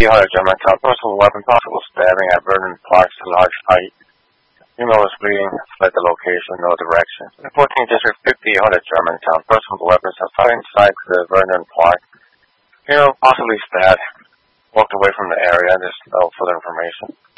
Hunter Germantown. Personal weapon, possible stabbing at Vernon Park's large height. Female is bleeding, fled the location, no direction. In 14th District, 5800 Germantown. Personal weapons have fired inside the Vernon Park. Female possibly stabbed, walked away from the area. There's no further information.